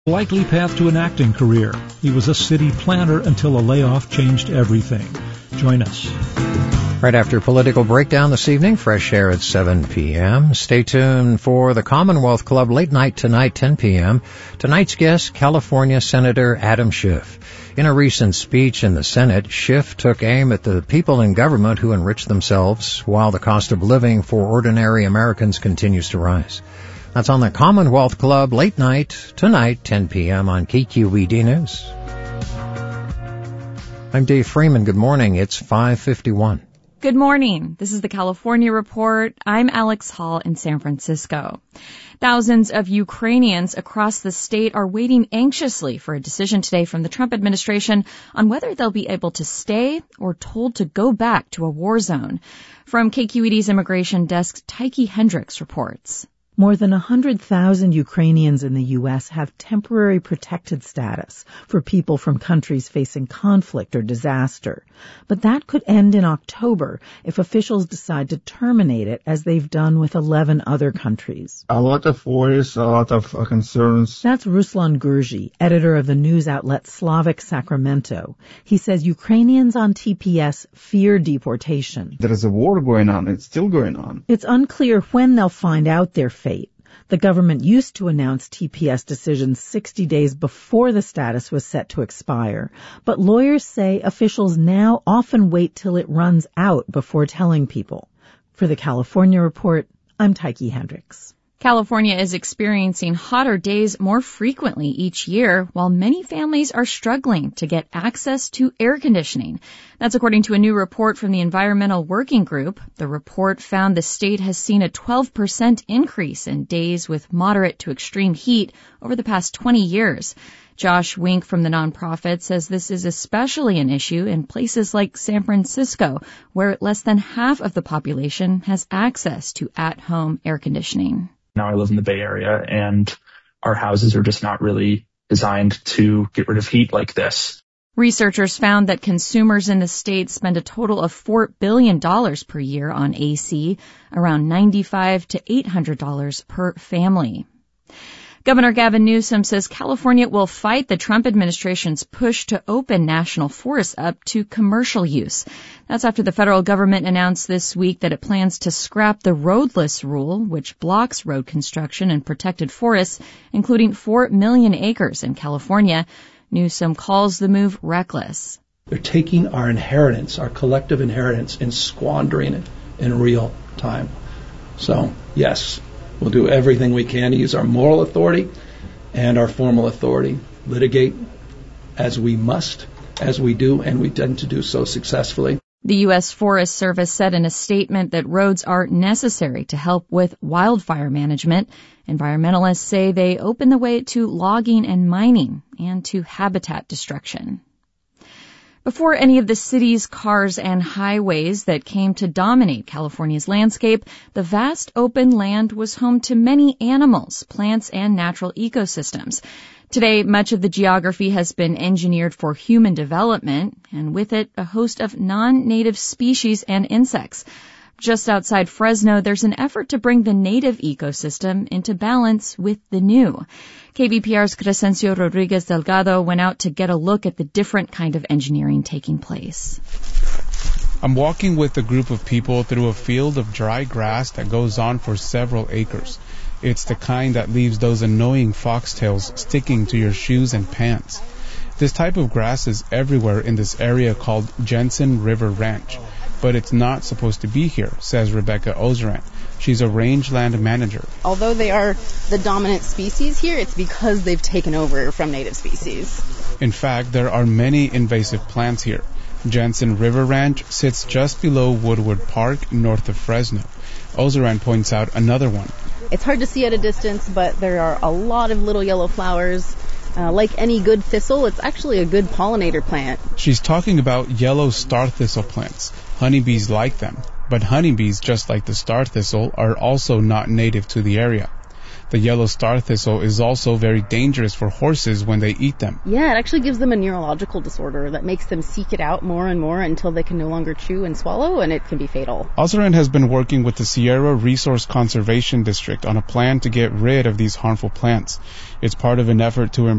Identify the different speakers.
Speaker 1: Likely path to an acting career. He was a city planner until a layoff changed everything. Join us.
Speaker 2: Right after Political Breakdown this evening, fresh air at 7 p.m. Stay tuned for the Commonwealth Club late night tonight, 10 p.m. Tonight's guest, California Senator Adam Schiff. In a recent speech in the Senate, Schiff took aim at the people in government who enrich themselves while the cost of living for ordinary Americans continues to rise. That's on the Commonwealth Club late night tonight, 10 p.m. on KQED News. I'm Dave Freeman. Good morning. It's 5:51.
Speaker 3: Good morning. This is the California Report. I'm Alex Hall in San Francisco. Thousands of Ukrainians across the state are waiting anxiously for a decision today from the Trump administration on whether they'll be able to stay or told to go back to a war zone. From KQED's immigration desk, Tyche Hendricks reports.
Speaker 4: More than 100,000 Ukrainians in the U.S. have temporary protected status for people from countries facing conflict or disaster. But that could end in October if officials decide to terminate it, as they've done with 11 other countries.
Speaker 5: A lot of worries, a lot of concerns.
Speaker 4: That's Ruslan Gurji, editor of the news outlet Slavic Sacramento. He says Ukrainians on TPS fear deportation.
Speaker 5: There is a war going on. It's still going on.
Speaker 4: It's unclear when they'll find out their fate. The government used to announce TPS decisions 60 days before the status was set to expire, but lawyers say officials now often wait till it runs out before telling people. For the California Report, I'm Tyche Hendricks.
Speaker 3: California is experiencing hotter days more frequently each year, while many families are struggling to get access to air conditioning. That's according to a new report from the Environmental Working Group. The report found the state has seen a 12% increase in days with moderate to extreme heat over the past 20 years. Josh Wink from the nonprofit says this is especially an issue in places like San Francisco, where less than half of the population has access to at-home air conditioning.
Speaker 6: Now I live in the Bay Area, and our houses are just not really designed to get rid of heat like this.
Speaker 3: Researchers found that consumers in the state spend a total of $4 billion per year on AC, around $95 to $800 per family. Governor Gavin Newsom says California will fight the Trump administration's push to open national forests up to commercial use. That's after the federal government announced this week that it plans to scrap the roadless rule, which blocks road construction in protected forests, including 4 million acres in California. Newsom calls the move reckless.
Speaker 7: They're taking our inheritance, our collective inheritance, and squandering it in real time. So, yes. We'll do everything we can to use our moral authority and our formal authority, litigate as we must, as we do, and we tend to do so successfully.
Speaker 3: The U.S. Forest Service said in a statement that roads are necessary to help with wildfire management. Environmentalists say they open the way to logging and mining and to habitat destruction. Before any of the cities, cars, and highways that came to dominate California's landscape, the vast open land was home to many animals, plants, and natural ecosystems. Today, much of the geography has been engineered for human development, and with it, a host of non-native species and insects. Just outside Fresno, there's an effort to bring the native ecosystem into balance with the new. KVPR's Crescencio Rodriguez Delgado went out to get a look at the different kind of engineering taking place.
Speaker 8: I'm walking with a group of people through a field of dry grass that goes on for several acres. It's the kind that leaves those annoying foxtails sticking to your shoes and pants. This type of grass is everywhere in this area called Jensen River Ranch. But it's not supposed to be here, says Rebecca Ozeran. She's a rangeland manager.
Speaker 9: Although they are the dominant species here, it's because they've taken over from native species.
Speaker 8: In fact, there are many invasive plants here. Jensen River Ranch sits just below Woodward Park, north of Fresno. Ozeran points out another one.
Speaker 9: It's hard to see at a distance, but there are a lot of little yellow flowers. Like any good thistle, it's actually a good pollinator plant.
Speaker 8: She's talking about yellow star thistle plants. Honeybees like them, but honeybees, just like the star thistle, are also not native to the area. The yellow star thistle is also very dangerous for horses when they eat them.
Speaker 9: Yeah, it actually gives them a neurological disorder that makes them seek it out more and more until they can no longer chew and swallow, and it can be fatal.
Speaker 8: Ozeran has been working with the Sierra Resource Conservation District on a plan to get rid of these harmful plants. It's part of an effort to